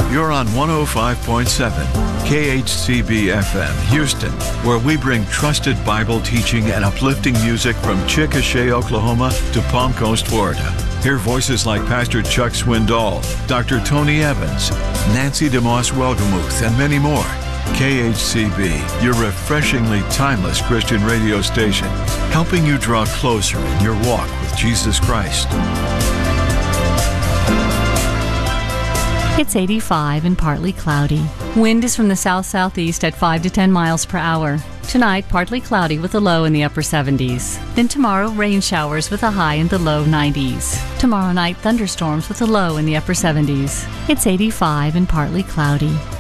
You're on 105.7 KHCB FM, Houston, where we bring trusted Bible teaching and uplifting music from Chickasha, Oklahoma to Palm Coast, Florida. Hear voices like Pastor Chuck Swindoll, Dr. Tony Evans, Nancy DeMoss Welgemuth, and many more. KHCB, your refreshingly timeless Christian radio station, helping you draw closer in your walk with Jesus Christ. It's 85 and partly cloudy. Wind is from the south-southeast at 5 to 10 miles per hour. Tonight, partly cloudy with a low in the upper 70s. Then tomorrow, rain showers with a high in the low 90s. Tomorrow night, thunderstorms with a low in the upper 70s. It's 85 and partly cloudy.